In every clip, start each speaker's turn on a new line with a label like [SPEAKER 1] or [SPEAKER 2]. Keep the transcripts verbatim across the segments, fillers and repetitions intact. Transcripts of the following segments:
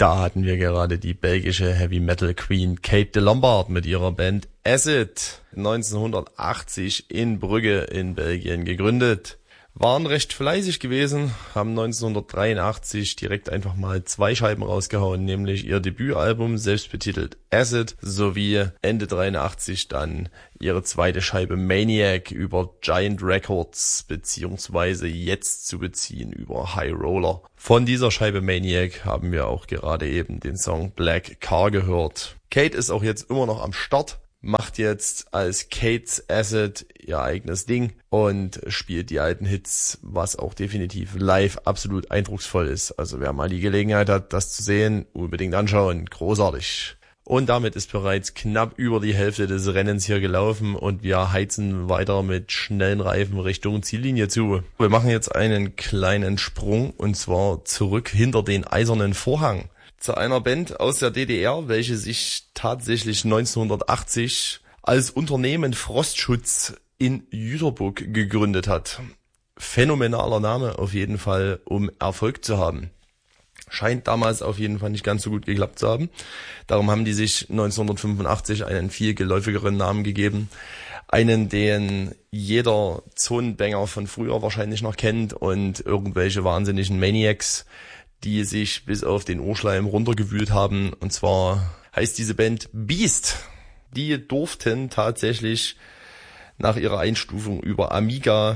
[SPEAKER 1] Da hatten wir gerade die belgische Heavy Metal Queen Kate de Lombard mit ihrer Band Acid, neunzehnhundertachtzig in Brügge in Belgien gegründet. Waren recht fleißig gewesen, haben neunzehnhundertdreiundachtzig direkt einfach mal zwei Scheiben rausgehauen, nämlich ihr Debütalbum, selbstbetitelt Acid, sowie Ende dreiundachtzig dann ihre zweite Scheibe Maniac über Giant Records, beziehungsweise jetzt zu beziehen über High Roller. Von dieser Scheibe Maniac haben wir auch gerade eben den Song Black Car gehört. Kate ist auch jetzt immer noch am Start, macht jetzt als Kate's Acid ihr eigenes Ding und spielt die alten Hits, was auch definitiv live absolut eindrucksvoll ist. Also wer mal die Gelegenheit hat, das zu sehen, unbedingt anschauen. Großartig. Und damit ist bereits knapp über die Hälfte des Rennens hier gelaufen und wir heizen weiter mit schnellen Reifen Richtung Ziellinie zu. Wir machen jetzt einen kleinen Sprung und zwar zurück hinter den eisernen Vorhang. Zu einer Band aus der D D R, welche sich tatsächlich neunzehnhundertachtzig als Unternehmen Frostschutz in Jüterbock gegründet hat. Phänomenaler Name auf jeden Fall, um Erfolg zu haben. Scheint damals auf jeden Fall nicht ganz so gut geklappt zu haben. Darum haben die sich neunzehnhundertfünfundachtzig einen viel geläufigeren Namen gegeben. Einen, den jeder Zonenbanger von früher wahrscheinlich noch kennt und irgendwelche wahnsinnigen Maniacs, die sich bis auf den Ohrschleim runtergewühlt haben. Und zwar heißt diese Band Beast. Die durften tatsächlich nach ihrer Einstufung über Amiga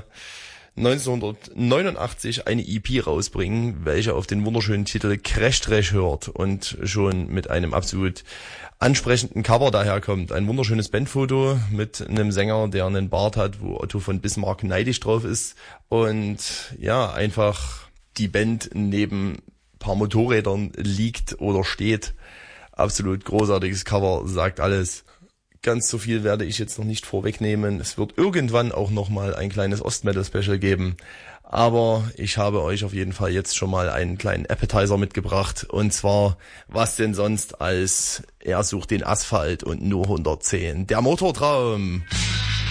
[SPEAKER 1] neunzehnhundertneunundachtzig eine E P rausbringen, welche auf den wunderschönen Titel Crash Trash hört und schon mit einem absolut ansprechenden Cover daherkommt. Ein wunderschönes Bandfoto mit einem Sänger, der einen Bart hat, wo Otto von Bismarck neidisch drauf ist. Und ja, einfach die Band neben paar Motorrädern liegt oder steht. Absolut großartiges Cover, sagt alles. Ganz so viel werde ich jetzt noch nicht vorwegnehmen. Es wird irgendwann auch nochmal ein kleines Ostmetal-Special geben. Aber ich habe euch auf jeden Fall jetzt schon mal einen kleinen Appetizer mitgebracht. Und zwar, was denn sonst als Er sucht den Asphalt und nur hundertzehn. Der Motortraum.